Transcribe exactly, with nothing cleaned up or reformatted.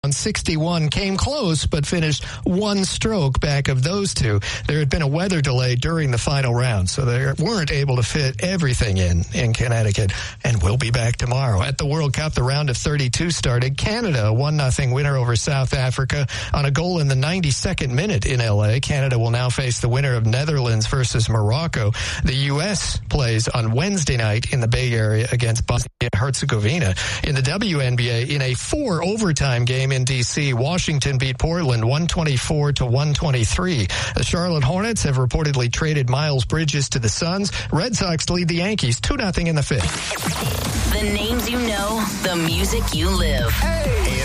on sixty-one came close, but finished one stroke back of those two. There had been a weather delay during the final round, so they weren't able to fit everything in in Connecticut, and we'll be back tomorrow. At the World Cup, the round of thirty-two started. Canada, a one nothing winner over South Africa on a goal in the ninety-second minute in L A. Canada will now face the winner of Netherlands versus Morocco. The U S plays on Wednesday night in the Bay Area against Bosnia and Herzegovina. In the W N B A, in a four overtime game in D C, Washington beat Portland one twenty-four to one twenty-three. The Charlotte Hornets have reportedly traded Miles Bridges to the Suns. Red Sox lead the Yankees two nothing in the fifth. The names you know, the music you live. Hey!